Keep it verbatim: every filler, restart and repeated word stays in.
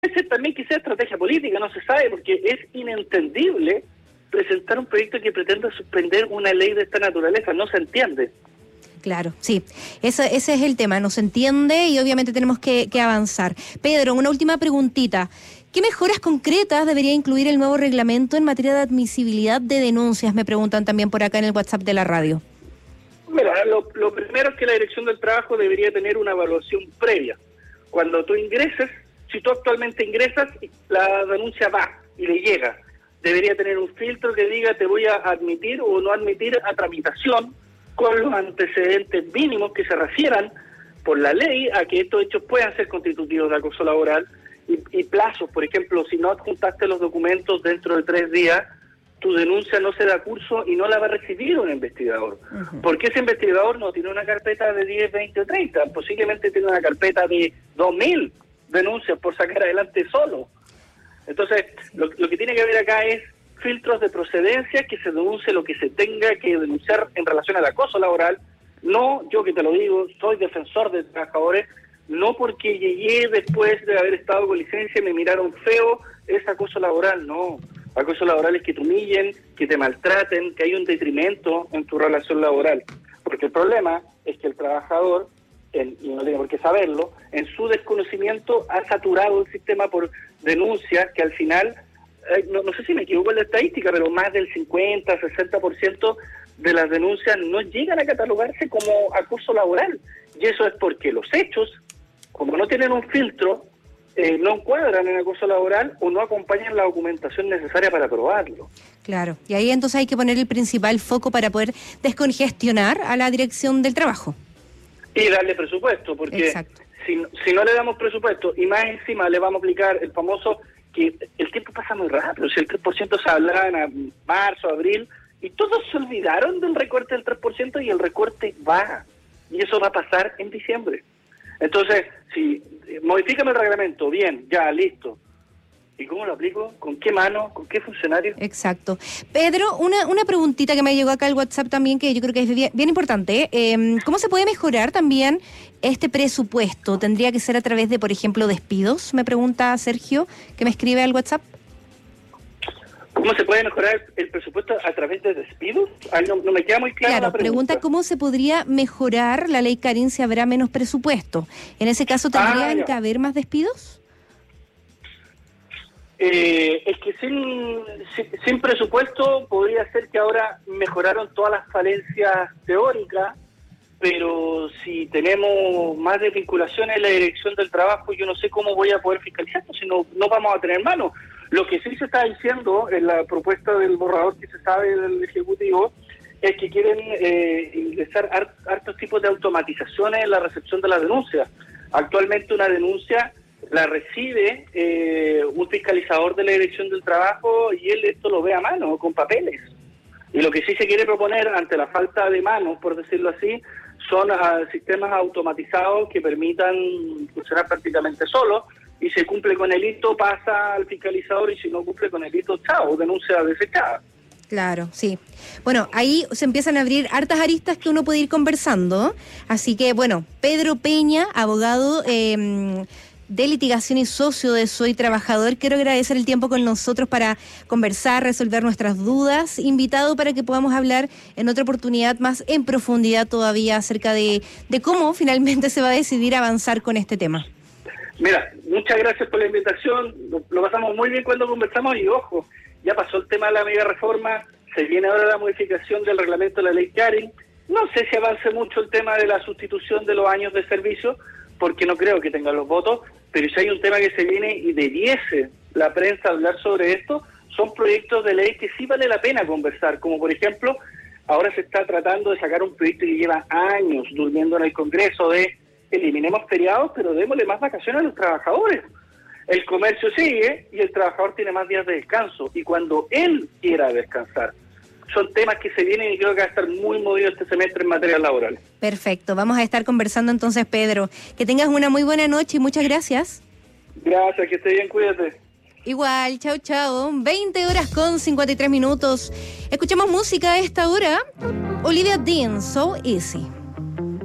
ser también que sea estrategia política, no se sabe, porque es inentendible presentar un proyecto que pretenda suspender una ley de esta naturaleza, no se entiende. Claro, sí, Eso, ese es el tema, no se entiende y obviamente tenemos que, que avanzar. Pedro, una última preguntita. ¿Qué mejoras concretas debería incluir el nuevo reglamento en materia de admisibilidad de denuncias? Me preguntan también por acá en el WhatsApp de la radio. Mira, lo, lo primero es que la Dirección del Trabajo debería tener una evaluación previa. Cuando tú ingreses, si tú actualmente ingresas, la denuncia va y le llega. Debería tener un filtro que diga te voy a admitir o no admitir a tramitación, con los antecedentes mínimos que se refieran por la ley a que estos hechos puedan ser constitutivos de acoso laboral y, y plazos. Por ejemplo, si no adjuntaste los documentos dentro de tres días, tu denuncia no se da curso y no la va a recibir un investigador. Uh-huh. Porque ese investigador no tiene una carpeta de diez, veinte o treinta, posiblemente tiene una carpeta de dos mil denuncias por sacar adelante solo. Entonces, lo, lo que tiene que haber acá es filtros de procedencia, que se denuncie lo que se tenga que denunciar en relación al acoso laboral. No, yo que te lo digo, soy defensor de trabajadores, no porque llegué después de haber estado con licencia y me miraron feo, es acoso laboral, no. Acoso laboral es que te humillen, que te maltraten, que hay un detrimento en tu relación laboral. Porque el problema es que el trabajador, en, y no tiene por qué saberlo, en su desconocimiento ha saturado el sistema por denuncias que al final... No, no sé si me equivoco en la estadística, pero más del cincuenta, sesenta por ciento de las denuncias no llegan a catalogarse como acoso laboral. Y eso es porque los hechos, como no tienen un filtro, eh, no encuadran en acoso laboral o no acompañan la documentación necesaria para probarlo. Claro, y ahí entonces hay que poner el principal foco para poder descongestionar a la Dirección del Trabajo. Y darle presupuesto, porque si, si no le damos presupuesto y más encima le vamos a aplicar el famoso... que el tiempo pasa muy rápido, si el tres por ciento se hablaba en marzo, abril, y todos se olvidaron del recorte del tres por ciento y el recorte va, y eso va a pasar en diciembre. Entonces, si modifícame el reglamento, bien, ya, listo. ¿Y cómo lo aplico? ¿Con qué mano? ¿Con qué funcionario? Exacto. Pedro, una, una preguntita que me llegó acá al WhatsApp también, que yo creo que es bien, bien importante. Eh, ¿Cómo se puede mejorar también este presupuesto? ¿Tendría que ser a través de, por ejemplo, despidos? Me pregunta Sergio, que me escribe al WhatsApp. ¿Cómo se puede mejorar el presupuesto a través de despidos? Ay, no, no me queda muy clara claro, la pregunta. pregunta cómo se podría mejorar la ley Karin si habrá menos presupuesto. En ese caso, ¿tendrían ah, que haber más despidos? Eh, es que sin, sin, sin presupuesto podría ser que ahora mejoraron todas las falencias teóricas, pero si tenemos más desvinculaciones en la Dirección del Trabajo, yo no sé cómo voy a poder fiscalizarlo, si no, no vamos a tener mano. Lo que sí se está diciendo en la propuesta del borrador que se sabe del Ejecutivo es que quieren eh, ingresar hart, hartos tipos de automatizaciones en la recepción de las denuncias. Actualmente una denuncia la recibe eh, un fiscalizador de la Dirección del Trabajo y él esto lo ve a mano, con papeles. Y lo que sí se quiere proponer ante la falta de manos, por decirlo así, son uh, sistemas automatizados que permitan funcionar prácticamente solos, y se cumple con el hito, pasa al fiscalizador, y si no cumple con el hito, chao, denuncia desechada. Claro, sí. Bueno, ahí se empiezan a abrir hartas aristas que uno puede ir conversando. Así que, bueno, Pedro Peña, abogado eh, de litigación y socio de Soy Trabajador, quiero agradecer el tiempo con nosotros para conversar, resolver nuestras dudas. Invitado para que podamos hablar en otra oportunidad más en profundidad todavía acerca de, de cómo finalmente se va a decidir avanzar con este tema. Mira, muchas gracias por la invitación. Lo, lo pasamos muy bien cuando conversamos y, ojo, ya pasó el tema de la mega reforma, se viene ahora la modificación del reglamento de la ley Karin. No sé si avance mucho el tema de la sustitución de los años de servicio, porque no creo que tengan los votos, pero si hay un tema que se viene y debiese la prensa hablar sobre esto, son proyectos de ley que sí vale la pena conversar, como por ejemplo, ahora se está tratando de sacar un proyecto que lleva años durmiendo en el Congreso de eliminemos feriados, pero démosle más vacaciones a los trabajadores. El comercio sigue y el trabajador tiene más días de descanso, y cuando él quiera descansar. Son temas que se vienen y creo que va a estar muy movido este semestre en materia laboral. Perfecto, vamos a estar conversando entonces, Pedro. Que tengas una muy buena noche y muchas gracias. Gracias, que esté bien, cuídate. Igual, chao, chao. veinte horas con cincuenta y tres minutos. Escuchamos música a esta hora. Olivia Dean, So Easy.